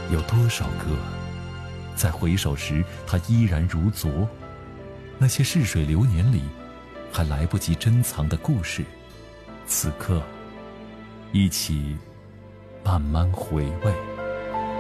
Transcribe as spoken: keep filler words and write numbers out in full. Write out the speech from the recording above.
有多少个在回首时它依然如昨？那些逝水流年里还来不及珍藏的故事，此刻一起慢慢回味。